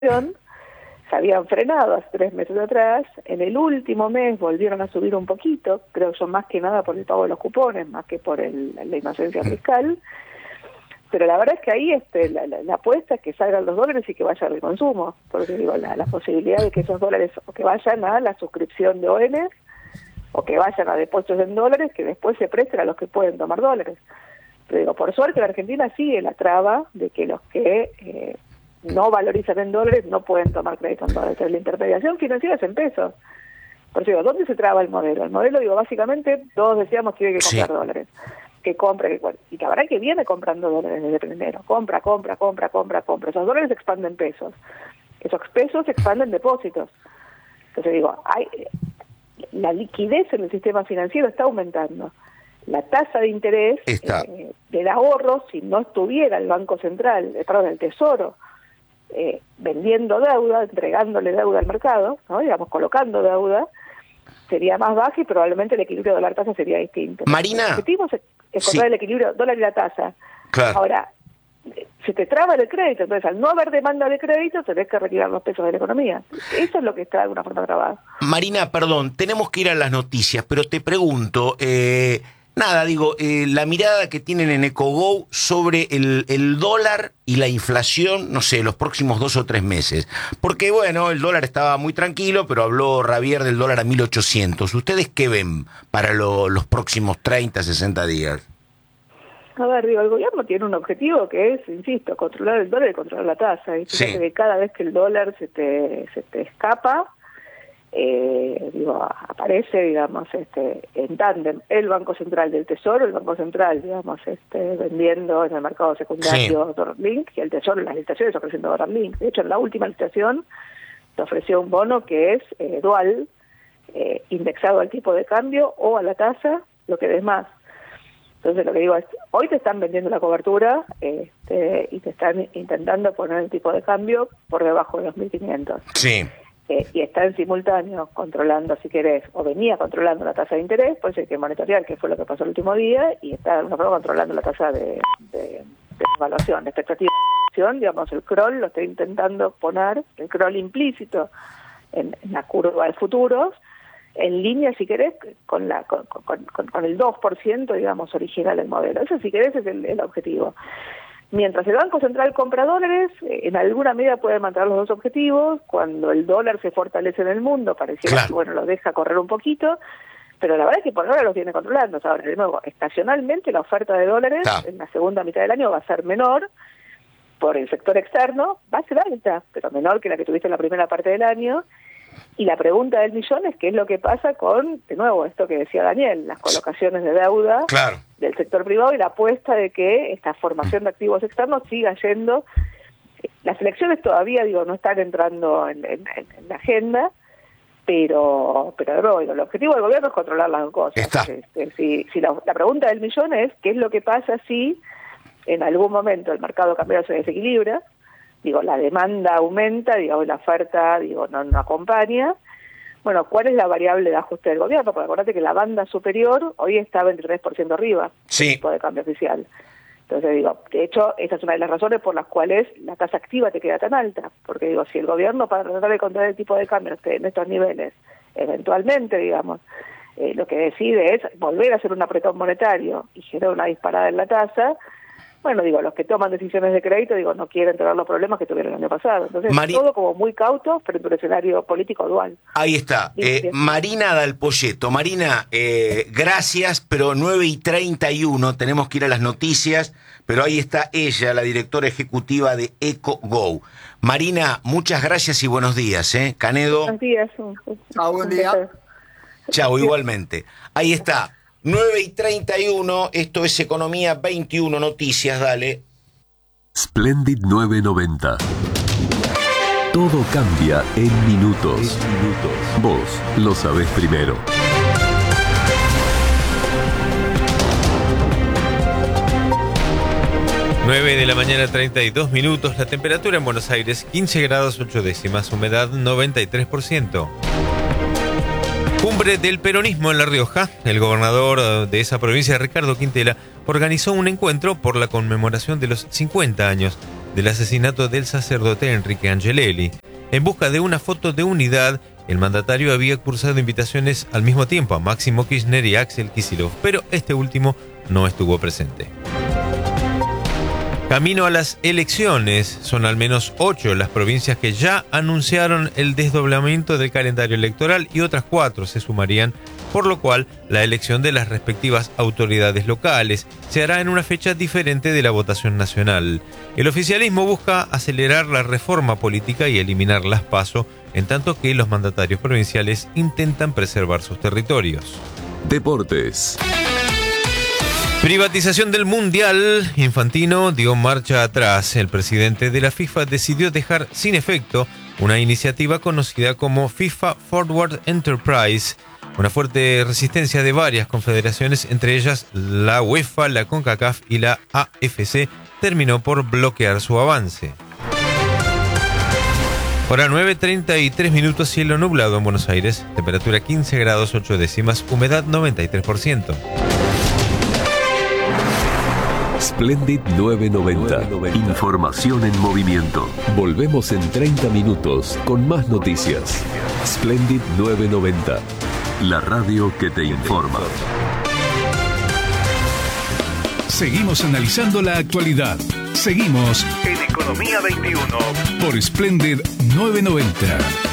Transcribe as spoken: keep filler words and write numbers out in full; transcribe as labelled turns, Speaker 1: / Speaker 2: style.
Speaker 1: se habían frenado hace tres meses atrás, en el último mes volvieron a subir un poquito, creo yo más que nada por el pago de los cupones, más que por el, la inocencia fiscal, pero la verdad es que ahí este, la, la, la apuesta es que salgan los dólares y que vayan al consumo, porque digo, la, la posibilidad de que esos dólares o que vayan a la suscripción de O N o que vayan a depósitos en dólares que después se presten a los que pueden tomar dólares. Pero digo, por suerte la Argentina sigue la traba de que los que eh, no valorizan en dólares no pueden tomar crédito en dólares. La intermediación financiera es en pesos. Por eso digo, ¿dónde se traba el modelo? El modelo, digo, básicamente todos decíamos que tiene que comprar sí. dólares. Que compra, que y la verdad es que viene comprando dólares desde primero. Compra, compra, compra, compra, compra. Esos dólares expanden pesos. Esos pesos expanden depósitos. Entonces digo, hay, la liquidez en el sistema financiero está aumentando. La tasa de interés eh, del ahorro, si no estuviera el Banco Central, eh, perdón, el Tesoro, eh, vendiendo deuda, entregándole deuda al mercado, ¿no? Digamos, colocando deuda, sería más baja y probablemente el equilibrio dólar-tasa sería distinto.
Speaker 2: Marina.
Speaker 1: El objetivo es encontrar sí. el equilibrio dólar y la tasa.
Speaker 2: Claro.
Speaker 1: Ahora, se te traba el crédito, entonces al no haber demanda de crédito tenés que retirar los pesos de la economía. Eso es lo que está de alguna forma trabado.
Speaker 2: Marina, perdón, tenemos que ir a las noticias, pero te pregunto, eh, nada, digo, eh, la mirada que tienen en EcoGo sobre el, el dólar y la inflación, no sé, los próximos dos o tres meses. Porque, bueno, el dólar estaba muy tranquilo, pero habló Javier del dólar a mil ochocientos. ¿Ustedes qué ven para lo, los próximos treinta, sesenta días?
Speaker 1: A ver, digo, el gobierno tiene un objetivo que es, insisto, controlar el dólar y controlar la tasa. Y fíjate sí. que cada vez que el dólar se te, se te escapa, eh, digo, aparece, digamos, este, en tándem el Banco Central del Tesoro, el Banco Central, digamos, este, vendiendo en el mercado secundario sí. Dólar Link, y el Tesoro en las licitaciones ofreciendo Dólar Link. De hecho, en la última licitación se ofreció un bono que es eh, dual, eh, indexado al tipo de cambio o a la tasa, lo que des más. Entonces lo que digo es, hoy te están vendiendo la cobertura este, y te están intentando poner el tipo de cambio por debajo de los mil quinientos.
Speaker 2: Sí.
Speaker 1: Eh, y está en simultáneo controlando, si querés, o venía controlando la tasa de interés, pues hay que monitorear, que fue lo que pasó el último día, y está de alguna forma controlando la tasa de, de, de evaluación, de expectativa de evaluación, digamos, el crawl lo está intentando poner, el crawl implícito en, en la curva de futuros, en línea, si querés, con la con, con, con, con el dos por ciento, digamos, original del modelo. Eso, si querés, es el, el objetivo. Mientras el Banco Central compra dólares, en alguna medida puede mantener los dos objetivos. Cuando el dólar se fortalece en el mundo, pareciera claro. que, bueno, los deja correr un poquito, pero la verdad es que por ahora los viene controlando. O sea, ahora, de nuevo, estacionalmente la oferta de dólares claro. en la segunda mitad del año va a ser menor, por el sector externo, va a ser alta, pero menor que la que tuviste en la primera parte del año. Y la pregunta del millón es qué es lo que pasa con, de nuevo, esto que decía Daniel, las colocaciones de deuda
Speaker 2: claro.
Speaker 1: del sector privado y la apuesta de que esta formación de activos externos siga yendo. Las elecciones todavía, digo, no están entrando en, en, en la agenda, pero pero no, el objetivo del gobierno es controlar las dos cosas. Este, si si la, la pregunta del millón es qué es lo que pasa si en algún momento el mercado cambiario se desequilibra, digo, la demanda aumenta, digo, la oferta, digo, no, no acompaña. Bueno, ¿cuál es la variable de ajuste del gobierno? Porque acordate que la banda superior hoy está veintitrés por ciento arriba
Speaker 2: sí.
Speaker 1: del tipo de cambio oficial. Entonces, digo, de hecho, esa es una de las razones por las cuales la tasa activa te queda tan alta. Porque, digo, si el gobierno, para tratar de controlar el tipo de cambio en estos niveles, eventualmente, digamos, eh, lo que decide es volver a hacer un apretón monetario y generar una disparada en la tasa, bueno, digo, los que toman decisiones de crédito, digo, no quieren tener los problemas que tuvieron el año pasado. Entonces, Mari... todo como muy cauto frente a un escenario político dual.
Speaker 2: Ahí está. Eh, Marina Dalpolletto. Marina, eh, gracias, pero nueve y treinta y uno, tenemos que ir a las noticias, pero ahí está ella, la directora ejecutiva de EcoGo. Marina, muchas gracias y buenos días, ¿eh? Canedo.
Speaker 1: Buenos días.
Speaker 3: Chao, buen día.
Speaker 2: Chao, igualmente. Ahí está. nueve y treinta y uno, esto es Economía veintiuno Noticias, dale.
Speaker 4: Splendid nueve noventa. Todo cambia en minutos. En minutos. Vos lo sabés primero.
Speaker 5: nueve de la mañana, treinta y dos minutos. La temperatura en Buenos Aires, quince grados ocho décimas. Humedad, noventa y tres por ciento. Cumbre del peronismo en La Rioja. El gobernador de esa provincia, Ricardo Quintela, organizó un encuentro por la conmemoración de los cincuenta años del asesinato del sacerdote Enrique Angelelli. En busca de una foto de unidad, el mandatario había cursado invitaciones al mismo tiempo a Máximo Kirchner y Axel Kicillof, pero este último no estuvo presente. Camino a las elecciones, son al menos ocho las provincias que ya anunciaron el desdoblamiento del calendario electoral y otras cuatro se sumarían, por lo cual la elección de las respectivas autoridades locales se hará en una fecha diferente de la votación nacional. El oficialismo busca acelerar la reforma política y eliminar las PASO, en tanto que los mandatarios provinciales intentan preservar sus territorios.
Speaker 4: Deportes.
Speaker 5: Privatización del Mundial. Infantino dio marcha atrás. El presidente de la FIFA decidió dejar sin efecto una iniciativa conocida como FIFA Forward Enterprise. Una fuerte resistencia de varias confederaciones, entre ellas la UEFA, la CONCACAF y la A F C, terminó por bloquear su avance. Hora nueve, treinta y tres minutos, cielo nublado en Buenos Aires, temperatura quince grados ocho décimas, humedad noventa y tres por ciento.
Speaker 4: Splendid novecientos noventa. Información en movimiento. Volvemos en treinta minutos con más noticias. Splendid novecientos noventa. La radio que te informa.
Speaker 3: Seguimos analizando la actualidad. Seguimos en Economía veintiuno por Splendid novecientos noventa.